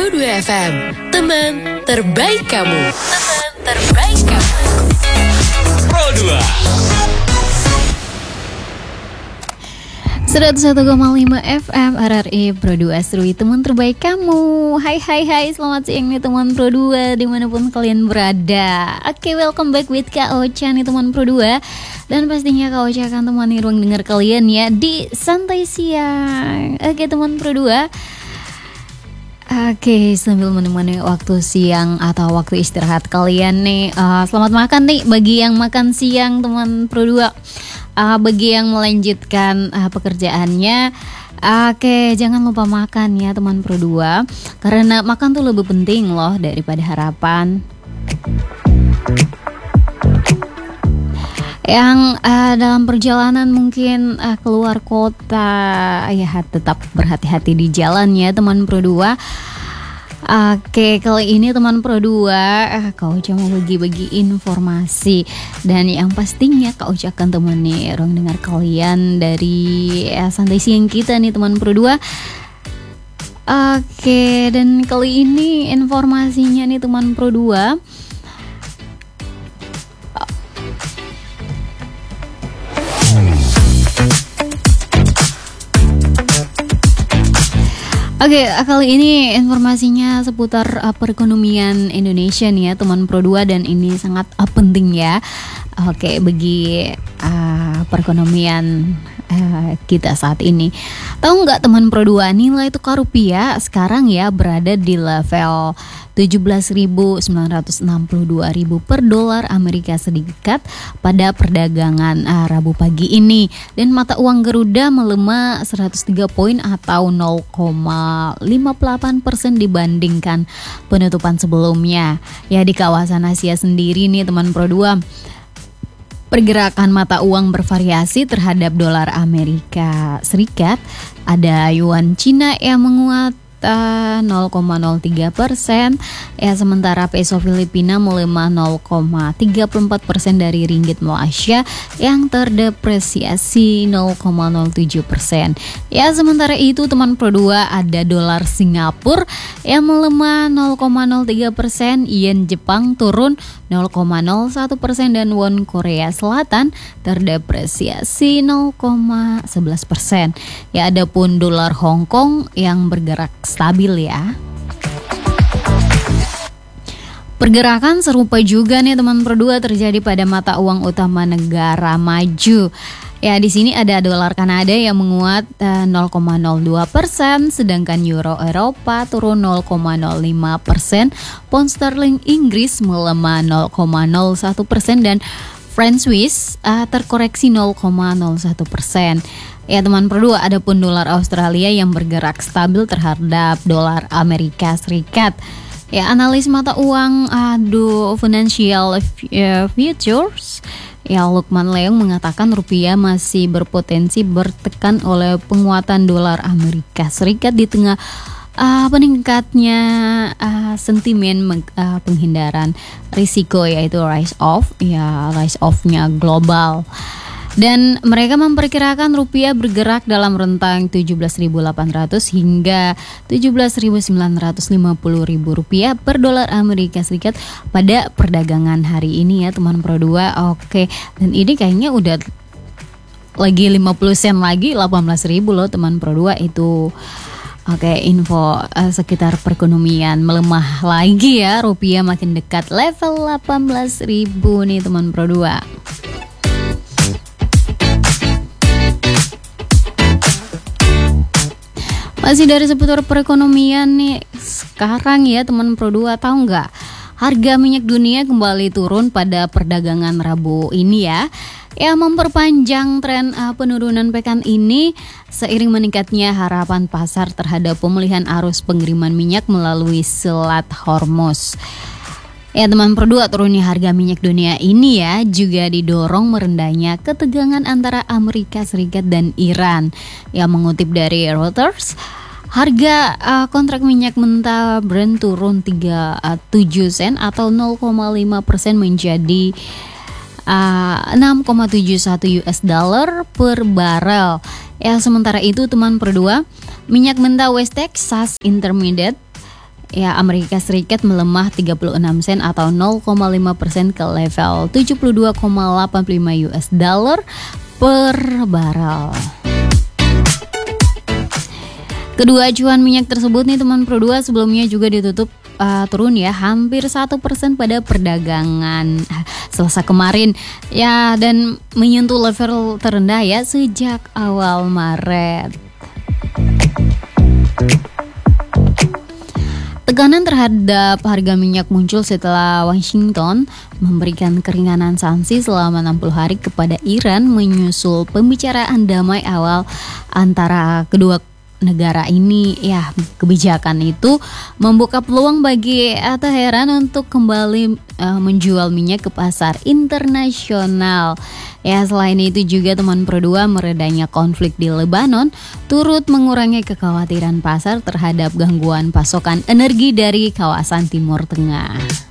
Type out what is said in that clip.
Pro 2 FM, teman terbaik kamu. Teman terbaik kamu. Pro 2. 101,5 FM RRI Pro 2 Serui, teman terbaik kamu. Hai, selamat siang nih teman Pro 2 dimanapun kalian berada. Oke, welcome back with Kak Ocha nih teman Pro 2. Dan pastinya Kak Ocha akan temani ruang dengar kalian ya di Santai Siang. Oke teman Pro 2. Oke, sambil menemani waktu siang atau waktu istirahat kalian nih, selamat makan nih bagi yang makan siang teman Pro 2. Bagi yang melanjutkan pekerjaannya, oke, jangan lupa makan ya teman Pro 2, karena makan tuh lebih penting loh daripada harapan. Yang dalam perjalanan mungkin keluar kota, ya tetap berhati-hati di jalan ya teman Pro 2. Oke, kali ini teman Pro 2 Kak Ocha mau bagi-bagi informasi. Dan yang pastinya Kak Ocha akan temani ruang dengar kalian dari santai siang kita nih teman Pro 2. Oke, dan kali ini informasinya nih teman Pro 2, Oke, kali ini informasinya seputar perekonomian Indonesia nih ya teman Pro 2, dan ini sangat penting ya. Oke, bagi perekonomian kita saat ini. Tahu nggak teman Pro 2, nilai tukar rupiah sekarang ya berada di level 17.962.000 per dolar Amerika Serikat pada perdagangan Rabu pagi ini. Dan mata uang Garuda melemah 103 poin atau 0,58% dibandingkan penutupan sebelumnya. Ya, di kawasan Asia sendiri nih teman Pro 2, pergerakan mata uang bervariasi terhadap dolar Amerika Serikat. Ada yuan Cina yang menguat 0,03%, ya, sementara peso Filipina melemah 0,34% dari ringgit Malaysia yang terdepresiasi 0,07%. Ya, sementara itu teman Pro 2 ada dolar Singapura yang melemah 0,03%, yen Jepang turun 0,01%, dan won Korea Selatan terdepresiasi 0,11%. Ya, adapun dolar Hong Kong yang bergerak stabil ya. Pergerakan serupa juga nih teman Pro 2 terjadi pada mata uang utama negara maju. Ya, di sini ada dolar Kanada yang menguat 0,02%, sedangkan euro Eropa turun 0,05%, pound sterling Inggris melemah 0,01%, dan franc Swiss terkoreksi 0,01%. Ya teman Pro 2, adapun dolar Australia yang bergerak stabil terhadap dolar Amerika Serikat. Ya, analis mata uang Financial Futures, ya, Lukman Leong mengatakan rupiah masih berpotensi bertekan oleh penguatan dolar Amerika Serikat di tengah peningkatnya sentimen penghindaran risiko, yaitu rise off-nya global. Dan mereka memperkirakan rupiah bergerak dalam rentang 17.800 hingga 17.950 ribu rupiah per dolar Amerika Serikat pada perdagangan hari ini ya teman Pro 2. Oke, dan ini kayaknya udah lagi 50 sen lagi 18.000 loh teman Pro 2 itu. Oke, info sekitar perekonomian melemah lagi ya, rupiah makin dekat level 18.000 nih teman Pro 2. Masih dari seputar perekonomian nih sekarang ya teman Pro 2, tahu nggak harga minyak dunia kembali turun pada perdagangan Rabu ini ya. Ya, memperpanjang tren penurunan pekan ini seiring meningkatnya harapan pasar terhadap pemulihan arus pengiriman minyak melalui Selat Hormuz. Ya teman Pro 2, turunnya harga minyak dunia ini ya juga didorong merendahnya ketegangan antara Amerika Serikat dan Iran. Ya, mengutip dari Reuters, harga kontrak minyak mentah Brent turun 37 sen atau 0,5% menjadi 6,71 US dollar per barel. Ya, sementara itu teman Pro 2, minyak mentah West Texas Intermediate Ya, Amerika Serikat melemah 36 sen atau 0,5% ke level 72,85 US dollar per barel. Kedua acuan minyak tersebut nih teman Pro 2 sebelumnya juga ditutup turun ya hampir 1% pada perdagangan Selasa kemarin ya, dan menyentuh level terendah ya sejak awal Maret. Tekanan terhadap harga minyak muncul setelah Washington memberikan keringanan sanksi selama 60 hari kepada Iran menyusul pembicaraan damai awal antara kedua negara ini. Ya, kebijakan itu membuka peluang bagi Teheran untuk kembali menjual minyak ke pasar internasional. Ya, selain itu juga teman Pro 2, meredanya konflik di Lebanon turut mengurangi kekhawatiran pasar terhadap gangguan pasokan energi dari kawasan Timur Tengah.